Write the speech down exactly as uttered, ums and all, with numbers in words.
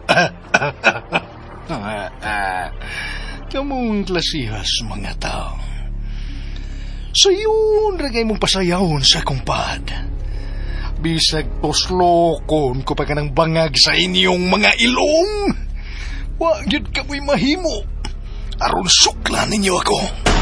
Kamong klasihas mga tao. Sayon ragay mong pasayahon sa kumpad. Bisag toslokon ko pa ka ng bangag sa inyong mga ilong. Wa gyud ka mo'y mahimo. Aron sukla ninyo ako.